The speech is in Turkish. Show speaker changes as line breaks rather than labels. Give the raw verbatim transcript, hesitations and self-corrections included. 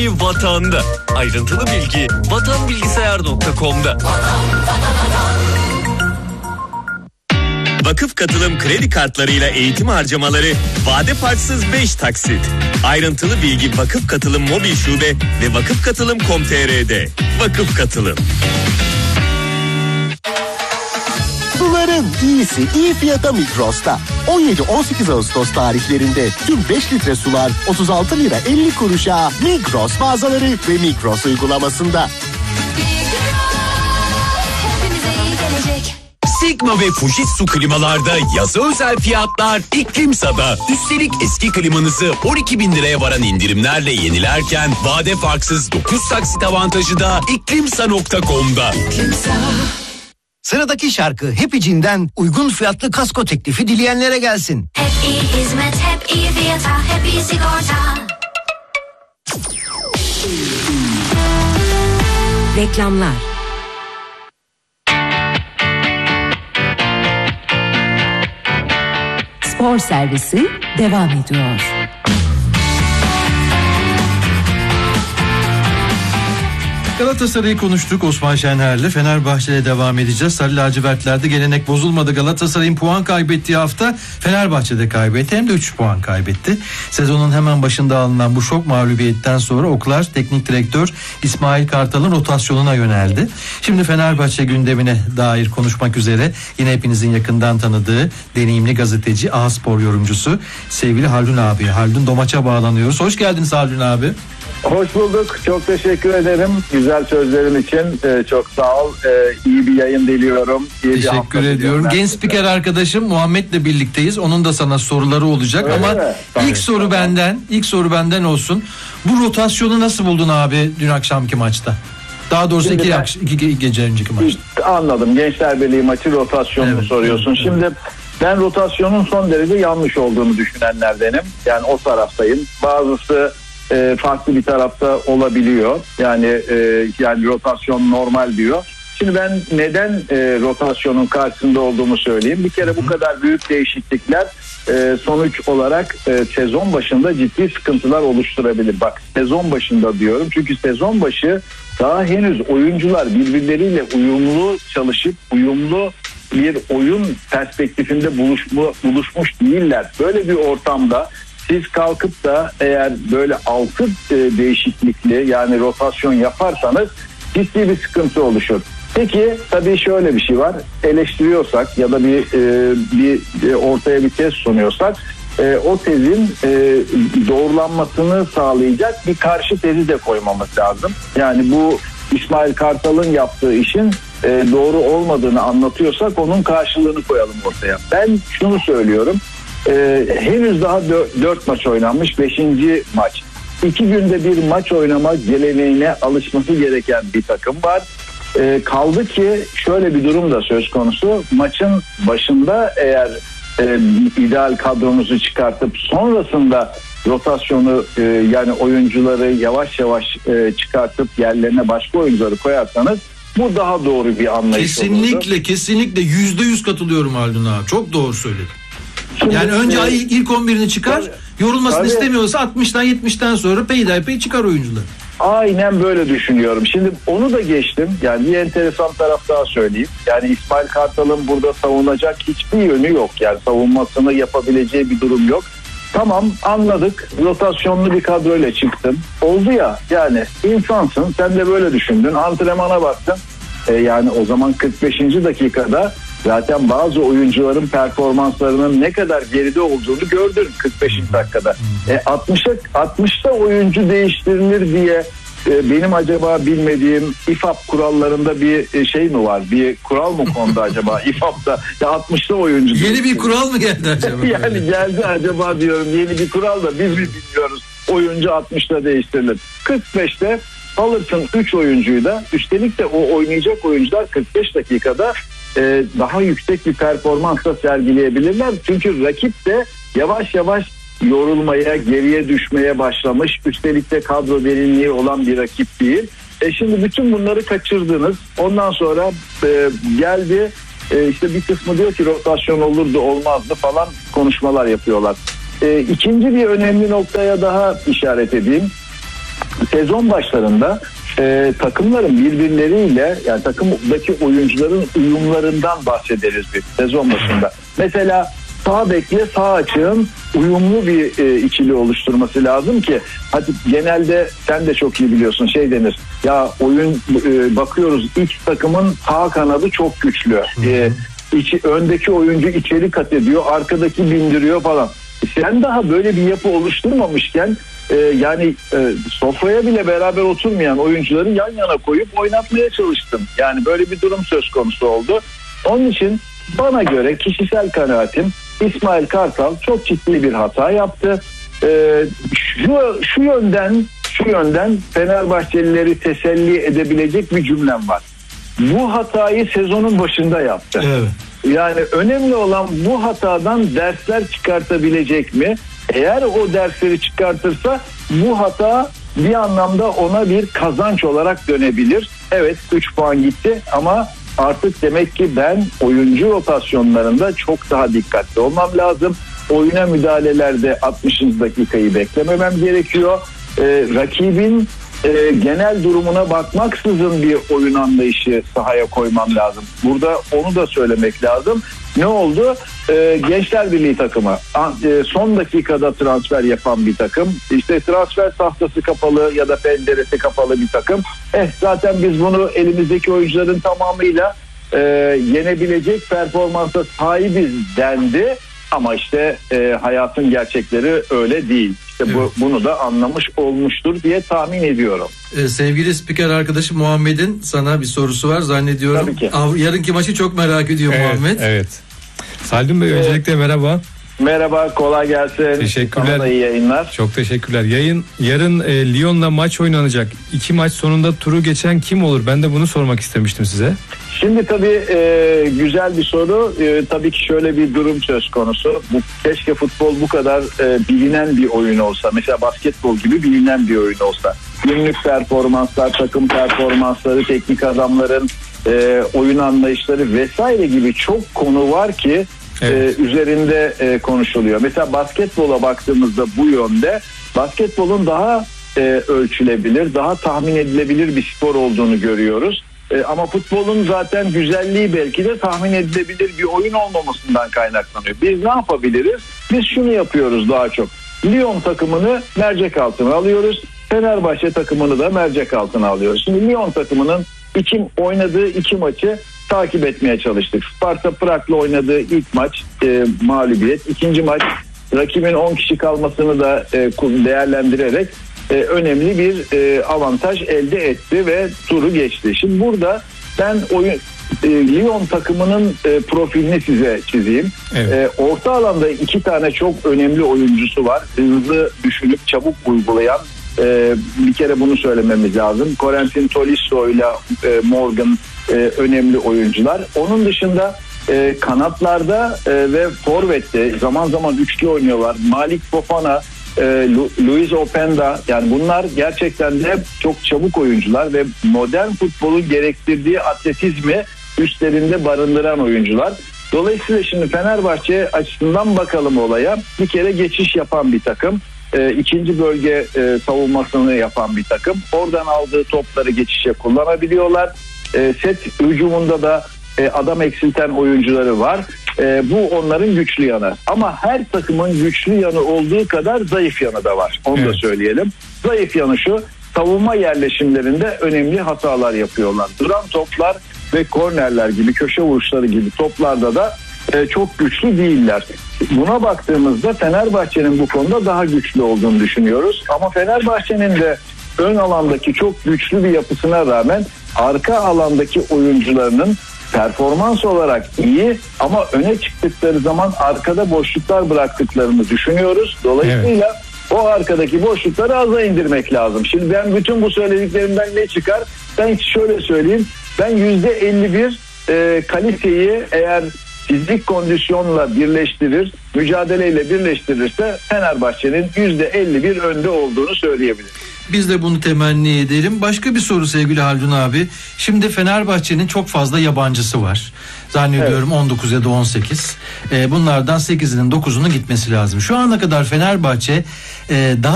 iyi vatanda. Ayrıntılı bilgi vatan bilgisayar nokta com'da. Vakıf Katılım kredi kartlarıyla eğitim harcamaları vade farksız beş taksit. Ayrıntılı bilgi Vakıf Katılım mobil şube ve vakıf katılım nokta com nokta tr'de. Vakıf Katılım.
Suların iyisi iyi fiyata Migros'ta. on yedi on sekiz Ağustos tarihlerinde tüm beş litre sular otuz altı lira elli kuruşa Migros mağazaları ve Migros uygulamasında.
Sigma ve Fujitsu klimalarda yazı özel fiyatlar İklimsa'da. Üstelik eski klimanızı on iki bin liraya varan indirimlerle yenilerken vade farksız dokuz taksit avantajı da iklimsa nokta com'da. İklimsa.
Sıradaki şarkı Happy Jean'den uygun fiyatlı kasko teklifi dileyenlere gelsin.
Hep iyi hizmet, hep iyi fiyata, hep iyi sigorta.
Reklamlar. Spor servisi devam ediyor.
Galatasaray'ı konuştuk Osman Şener'le. Fenerbahçe'ye devam edeceğiz. Sarı lacivertlerde gelenek bozulmadı. Galatasaray'ın puan kaybettiği hafta Fenerbahçe'de kaybetti. Hem de üç puan kaybetti. Sezonun hemen başında alınan bu şok mağlubiyetten sonra oklar teknik direktör İsmail Kartal'ın rotasyonuna yöneldi. Şimdi Fenerbahçe gündemine dair konuşmak üzere yine hepinizin yakından tanıdığı deneyimli gazeteci, A-Spor yorumcusu sevgili Haldun abi. Haldun Domaç'a bağlanıyoruz. Hoş geldiniz Haldun abi.
Hoş bulduk. Çok teşekkür ederim. Güzel sözlerin için ee, çok sağ ol. Ee, iyi bir yayın diliyorum. İyi
teşekkür ediyorum. Genç spiker arkadaşım Muhammed'le birlikteyiz. Onun da sana soruları olacak. Öyle ama mi? ilk Tabii. soru benden. İlk soru benden olsun. Bu rotasyonu nasıl buldun abi dün akşamki maçta? Daha doğrusu iki, ben, iki gece önceki maçta.
Anladım. Gençler Birliği maçı rotasyonunu evet, soruyorsun. Evet, Şimdi evet. ben rotasyonun son derece yanlış olduğunu düşünenlerdenim. Yani o taraftayım. Bazısı E, farklı bir tarafta olabiliyor. Yani e, yani rotasyon normal diyor. Şimdi ben neden e, rotasyonun karşısında olduğumu söyleyeyim. Bir kere bu kadar büyük değişiklikler e, sonuç olarak e, sezon başında ciddi sıkıntılar oluşturabilir. Bak sezon başında diyorum. Çünkü sezon başı daha henüz oyuncular birbirleriyle uyumlu çalışıp uyumlu bir oyun perspektifinde buluşma, buluşmuş değiller. Böyle bir ortamda siz kalkıp da eğer böyle altı e, değişiklikli yani rotasyon yaparsanız ciddi bir sıkıntı oluşur. Peki tabii şöyle bir şey var. Eleştiriyorsak ya da bir e, bir e, ortaya bir tez sunuyorsak e, o tezin e, doğrulanmasını sağlayacak bir karşı tezi de koymamız lazım. Yani bu İsmail Kartal'ın yaptığı işin e, doğru olmadığını anlatıyorsak onun karşılığını koyalım ortaya. Ben şunu söylüyorum. Ee, henüz daha dört maç oynanmış, beşinci maç. İki günde bir maç oynama geleneğine alışması gereken bir takım var. Ee, kaldı ki şöyle bir durum da söz konusu. Maçın başında eğer e, ideal kadronuzu çıkartıp sonrasında rotasyonu e, yani oyuncuları yavaş yavaş e, çıkartıp yerlerine başka oyuncuları koyarsanız bu daha doğru bir anlayış olur.
Kesinlikle olurdu. kesinlikle yüzde yüz katılıyorum Haldun abi. Çok doğru söyledin. Şimdi, yani önce e, ilk on birini çıkar, tabii, yorulmasını tabii. istemiyorsa altmıştan yetmişten sonra peyderpey çıkar oyuncular.
Aynen böyle düşünüyorum. Şimdi onu da geçtim. Yani bir enteresan taraf daha söyleyeyim. Yani İsmail Kartal'ın burada savunacak hiçbir yönü yok. Yani savunmasını yapabileceği bir durum yok. Tamam anladık. Rotasyonlu bir kadroyla çıktın. Oldu ya yani insansın. Sen de böyle düşündün. Antrenmana baktın. E, yani o zaman kırk beşinci dakikada zaten bazı oyuncuların performanslarının ne kadar geride olduğunu gördün kırk beşinci dakikada. E, altmışa altmışta oyuncu değiştirilir diye e, benim acaba bilmediğim İ F A B kurallarında bir şey mi var? Bir kural mı kondu acaba İ F A B'da? Ya altmışta oyuncu.
Yeni bir kural mı geldi acaba?
Yani geldi acaba diyorum yeni bir kural da biz mi bilmiyoruz? Oyuncu altmışta değiştirilir. kırk beşte alırsın üç oyuncuyu da üstelik de o oynayacak oyuncular kırk beş dakikada Ee, daha yüksek bir performansla sergileyebilirler. Çünkü rakip de yavaş yavaş yorulmaya, geriye düşmeye başlamış. Üstelik de kadro derinliği olan bir rakip değil. E şimdi bütün bunları kaçırdınız. Ondan sonra e, geldi e, işte bir kısmı diyor ki rotasyon olurdu olmazdı falan konuşmalar yapıyorlar. E, ikinci bir önemli noktaya daha işaret edeyim. sezon başlarında e, takımların birbirleriyle, yani takımdaki oyuncuların uyumlarından bahsederiz bir sezon başında. Mesela sağ bekle sağ açığın uyumlu bir e, ikili oluşturması lazım ki, hadi genelde sen de çok iyi biliyorsun, şey denir ya, oyun e, bakıyoruz X takımın sağ kanadı çok güçlü, e, içi, öndeki oyuncu içeri kat ediyor, arkadaki bindiriyor falan. Sen daha böyle bir yapı oluşturmamışken e, yani e, sofraya bile beraber oturmayan oyuncuları yan yana koyup oynatmaya çalıştım. Yani böyle bir durum söz konusu oldu. Onun için bana göre kişisel kanaatim, İsmail Kartal çok ciddi bir hata yaptı. Ee, şu, şu yönden şu yönden Fenerbahçelileri teselli edebilecek bir cümlem var. Bu hatayı sezonun başında yaptı.
Evet.
Yani önemli olan bu hatadan dersler çıkartabilecek mi? Eğer o dersleri çıkartırsa bu hata bir anlamda ona bir kazanç olarak dönebilir. Evet, üç puan gitti ama artık demek ki ben oyuncu rotasyonlarında çok daha dikkatli olmam lazım. Oyuna müdahalelerde altmışıncı dakikayı beklememem gerekiyor. Ee, rakibin e, genel durumuna bakmaksızın bir oyun anlayışı sahaya koymam lazım. Burada onu da söylemek lazım. Ne oldu? Ee, Gençler Birliği takımı e, son dakikada transfer yapan bir takım. İşte transfer tahtası kapalı ya da penceresi kapalı bir takım. Eh zaten biz bunu elimizdeki oyuncuların tamamıyla e, yenebilecek performansa sahibiz dendi. Ama işte e, hayatın gerçekleri öyle değil. İşte evet. bu, bunu da anlamış olmuştur diye tahmin ediyorum.
Ee, sevgili spiker arkadaşım Muhammed'in sana bir sorusu var zannediyorum.
Tabii ki.
Yarınki maçı çok merak ediyor
evet,
Muhammed.
Evet. Saldun Bey,
evet.
öncelikle merhaba.
Merhaba, kolay gelsin.
Teşekkürler.
Sana da iyi yayınlar.
Çok teşekkürler. Yayın yarın e, Lyon'la maç oynanacak. İki maç sonunda turu geçen kim olur? Ben de bunu sormak istemiştim size.
Şimdi tabii e, güzel bir soru. E, tabii ki şöyle bir durum söz konusu. Bu, keşke futbol bu kadar e, bilinen bir oyun olsa. Mesela basketbol gibi bilinen bir oyun olsa. Günlük performanslar, takım performansları, teknik adamların e, oyun anlayışları vesaire gibi çok konu var ki evet. e, üzerinde e, konuşuluyor. Mesela basketbola baktığımızda bu yönde basketbolun daha e, ölçülebilir, daha tahmin edilebilir bir spor olduğunu görüyoruz. E, ama futbolun zaten güzelliği belki de tahmin edilebilir bir oyun olmamasından kaynaklanıyor. Biz ne yapabiliriz? Biz şunu yapıyoruz daha çok. Lyon takımını mercek altına alıyoruz. Fenerbahçe takımını da mercek altına alıyoruz. Şimdi Lyon takımının iki, oynadığı iki maçı takip etmeye çalıştık. Sparta Prag'la oynadığı ilk maç e, mağlubiyet. İkinci maç rakibin on kişi kalmasını da e, değerlendirerek e, önemli bir e, avantaj elde etti ve turu geçti. Şimdi burada ben oyun e, Lyon takımının e, profilini size çizeyim. Evet. E, orta alanda iki tane çok önemli oyuncusu var. Hızlı düşünüp çabuk uygulayan. Ee, bir kere bunu söylememiz lazım. Corentin Tolisso ile e, Morgan e, önemli oyuncular. Onun dışında e, kanatlarda e, ve forvette zaman zaman üçlü oynuyorlar. Malik Fofana, e, Lu- Luis Openda, yani bunlar gerçekten de çok çabuk oyuncular ve modern futbolun gerektirdiği atletizmi üstlerinde barındıran oyuncular. Dolayısıyla şimdi Fenerbahçe açısından bakalım olaya. Bir kere geçiş yapan bir takım. E, ikinci bölge e, savunmasını yapan bir takım. Oradan aldığı topları geçişe kullanabiliyorlar. E, set hücumunda da e, adam eksilten oyuncuları var. E, bu onların güçlü yanı. Ama her takımın güçlü yanı olduğu kadar zayıf yanı da var. Onu evet. da söyleyelim. Zayıf yanı şu: savunma yerleşimlerinde önemli hatalar yapıyorlar. Duran toplar ve kornerler gibi, köşe vuruşları gibi toplarda da e, çok güçlü değiller. Buna baktığımızda Fenerbahçe'nin bu konuda daha güçlü olduğunu düşünüyoruz. Ama Fenerbahçe'nin de ön alandaki çok güçlü bir yapısına rağmen arka alandaki oyuncularının performans olarak iyi ama öne çıktıkları zaman arkada boşluklar bıraktıklarını düşünüyoruz. Dolayısıyla evet. o arkadaki boşlukları aza indirmek lazım. Şimdi ben bütün bu söylediklerimden ne çıkar? Ben şöyle söyleyeyim. Ben yüzde elli bir e, kaliteyi eğer fizik kondisyonla birleştirir, mücadeleyle birleştirirse Fenerbahçe'nin yüzde elli bir önde olduğunu söyleyebilirim.
Biz de bunu temenni edelim. Başka bir soru sevgili Haldun abi. Şimdi Fenerbahçe'nin çok fazla yabancısı var. Zannediyorum evet. on dokuz ya da on sekiz. Bunlardan sekizinin dokuzunun gitmesi lazım. Şu ana kadar Fenerbahçe daha